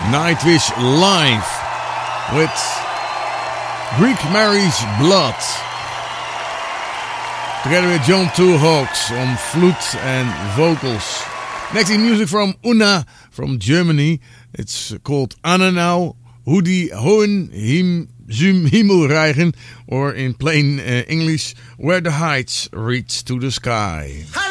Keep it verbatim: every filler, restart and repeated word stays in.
Nightwish live with Greek Mary's Blood, together with John Two Hawks on flute and vocals. Next in music from Una from Germany. It's called Ananau, Hoe die Hohen Him zum Himmel reichen, or in plain uh, English, Where the Heights Reach to the Sky.